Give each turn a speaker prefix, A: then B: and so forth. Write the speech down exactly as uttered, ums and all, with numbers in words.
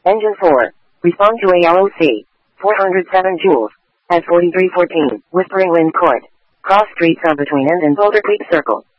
A: Engine four. Respond to A L O C. four hundred seven joules. At forty-three fourteen. Whispering Wind Court. Cross street sub between End and Boulder Creek Circle.